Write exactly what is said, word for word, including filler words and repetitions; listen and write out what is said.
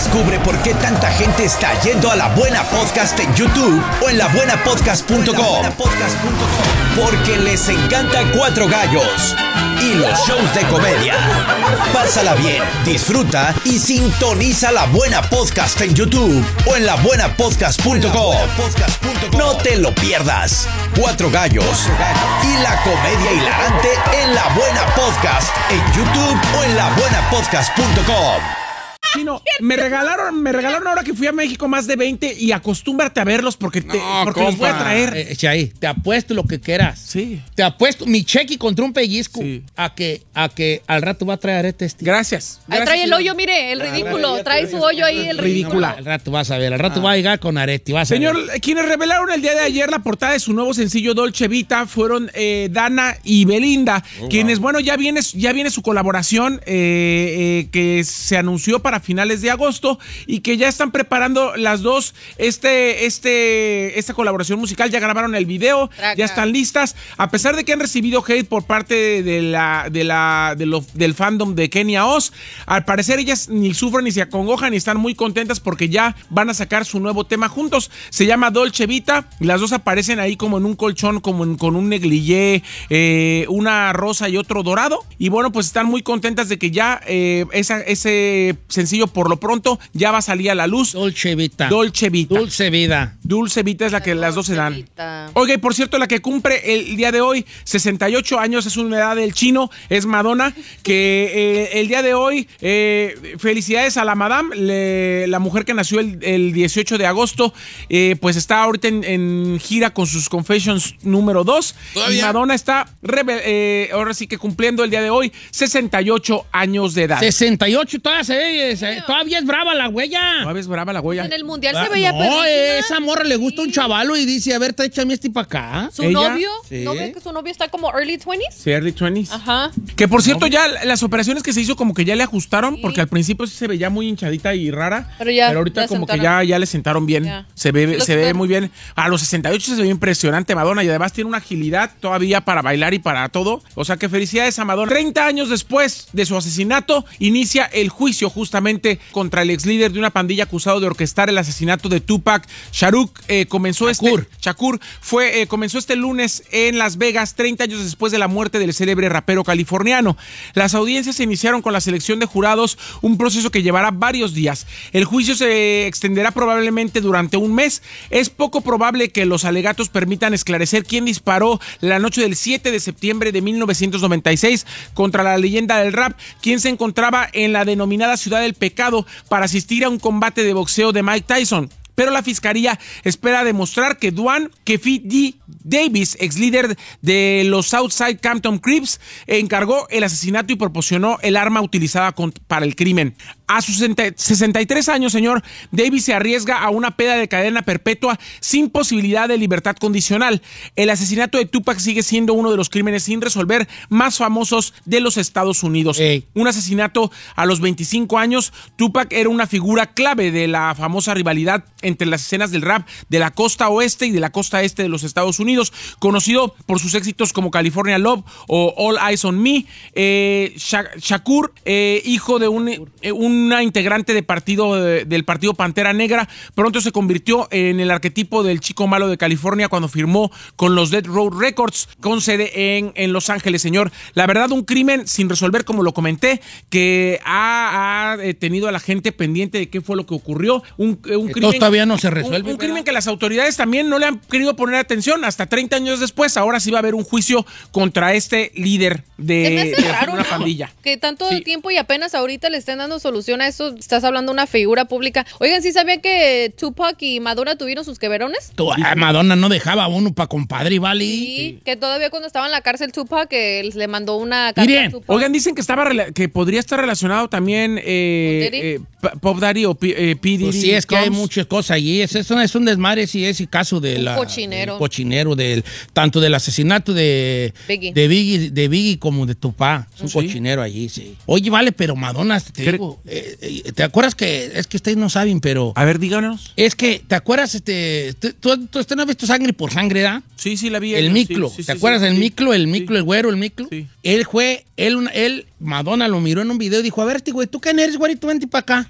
Descubre por qué tanta gente está yendo a La Buena Podcast en YouTube o en la buena podcast punto com. Porque les encanta Cuatro Gallos y los shows de comedia. Pásala bien, disfruta y sintoniza La Buena Podcast en YouTube o en la buena podcast punto com. No te lo pierdas. Cuatro Gallos y la comedia hilarante en La Buena Podcast en YouTube o en la buena podcast punto com. Chino, me regalaron, me regalaron ahora que fui a México más de veinte y acostúmbrate a verlos porque, te, no, porque compa, los voy a traer. Eh, Chay, te apuesto lo que quieras. Sí. Te apuesto mi cheque contra un pellizco sí. a que a que al rato va a traer este estilo. Gracias. Ahí Gracias, trae el Chino. hoyo, mire, el ridículo. Trae su hoyo ahí, el ridículo. Ridícula. Al rato vas a ver, al rato ah. va a llegar con arete. Vas Señor, a ver. quienes revelaron el día de ayer la portada de su nuevo sencillo Dolce Vita fueron eh, Dana y Belinda, oh, quienes, wow. bueno, ya viene, ya viene su colaboración eh, eh, que se anunció para finales de agosto y que ya están preparando las dos este, este, esta colaboración musical. Ya grabaron el video, Traca. ya están listas. A pesar de que han recibido hate por parte de la, de la, de lo, del fandom de Kenia Oz, al parecer ellas ni sufren ni se acongojan y están muy contentas porque ya van a sacar su nuevo tema juntos. Se llama Dolce Vita. Las dos aparecen ahí como en un colchón, como en, con un negligé, eh, una rosa y otro dorado. Y bueno, pues están muy contentas de que ya eh, esa, ese sencillo por lo pronto ya va a salir a la luz. Dolce Vita. Dolce Vita. Dulce Vida. Dulce Vita es la que las dos se dan. Oiga, y por cierto, la que cumple el día de hoy sesenta y ocho años, es una edad del chino, es Madonna, que eh, el día de hoy, eh, felicidades a la Madame, le, la mujer que nació el, el dieciocho de agosto, eh, pues está ahorita en, en gira con sus Confessions número dos. Y Madonna está, eh, ahora sí que cumpliendo el día de hoy, sesenta y ocho años de edad. sesenta y ocho, todavía, se, se, todavía es brava la huella. Todavía es brava la huella. En el mundial ah, se veía no, perrísima. Esa morra le gusta un chavalo y dice, a ver, échame este para acá. ¿Su ¿Ella? novio? Sí. ¿No ve que su novio está como early twenties? Sí, early twenties. Ajá. Que por cierto, ya las operaciones que se hizo como que ya le ajustaron, sí. porque al principio sí se veía muy hinchadita y rara. Pero, ya, pero ahorita como sentaron. que ya, ya le sentaron bien. Ya. Se ve, se ve muy bien. A los sesenta y ocho se ve impresionante Madonna y además tiene una agilidad todavía para bailar y para todo. O sea que felicidades a Madonna. treinta años después de su asesinato, inicia el juicio justamente contra el ex líder de una pandilla acusado de orquestar el asesinato de Tupac Shakur. Eh, comenzó Shakur. este Shakur fue eh, comenzó este lunes en Las Vegas, treinta años después de la muerte del célebre rapero californiano. Las audiencias se iniciaron con la selección de jurados, un proceso que llevará varios días. El juicio se extenderá probablemente durante un mes. Es poco probable que los alegatos permitan esclarecer quién disparó la noche del siete de septiembre de mil novecientos noventa y seis contra la leyenda del rap, quien se encontraba en la denominada Ciudad del Pecado para asistir a un combate de boxeo de Mike Tyson. Pero la fiscalía espera demostrar que Duane Keffe D. Davis, ex líder de los Southside Compton Crips, encargó el asesinato y proporcionó el arma utilizada con, para el crimen. A sus sesenta y tres años, señor, Davis se arriesga a una pena de cadena perpetua sin posibilidad de libertad condicional. El asesinato de Tupac sigue siendo uno de los crímenes sin resolver más famosos de los Estados Unidos. Hey. Un asesinato a los veinticinco años. Tupac era una figura clave de la famosa rivalidad entre las escenas del rap de la costa oeste y de la costa este de los Estados Unidos, conocido por sus éxitos como California Love o All Eyes on Me. Eh, Shakur, eh, hijo de un, eh, una integrante de partido, de, del partido Pantera Negra, pronto se convirtió en el arquetipo del chico malo de California cuando firmó con los Death Row Records, con sede en, en Los Ángeles, señor. La verdad, un crimen sin resolver, como lo comenté, que ha, ha tenido a la gente pendiente de qué fue lo que ocurrió. Un, un crimen todavía no se resuelve. Un, un crimen que las autoridades también no le han querido poner atención. Hasta treinta años después, ahora sí va a haber un juicio contra este líder de, de raro, una ¿no? pandilla. Que tanto Sí. tiempo y apenas ahorita le estén dando solución a eso. Estás hablando de una figura pública. Oigan, ¿sí sabían que Tupac y Madonna tuvieron sus queverones? Tú, ah, Madonna no dejaba a uno para compadre, ¿vale? Sí, Sí. que todavía cuando estaba en la cárcel Tupac, que él le mandó una carta Miren, a Tupac. Oigan, dicen que estaba rela- que podría estar relacionado también eh, ¿Diddy? eh, P- Pop Daddy o P, eh, P. Diddy. Pues sí, es que hay Combs. muchas cosas allí. Es, es, un, es un desmadre, sí, ese caso de Un la, cochinero. del cochinero, del, tanto del asesinato de Biggie. de Biggie, de Biggie como de Tupac. Es un Sí. cochinero allí, sí. Oye, vale, pero Madonna, te ¿Qué? digo, eh, eh, ¿te acuerdas que, es que ustedes no saben, pero A ver, díganos. es que, ¿te acuerdas, este, tú, tú, tú- usted no has visto Sangre por Sangre, ¿da? Sí, sí, la vi. El sí, Miclo, sí, sí, ¿te sí, acuerdas sí, del sí. Miclo? El Miclo, Sí. el güero, el Miclo. Sí. Él fue, él, él, Madonna lo miró en un video y dijo, a ver, este güey, ¿tú quién eres, güerito? Vente para acá.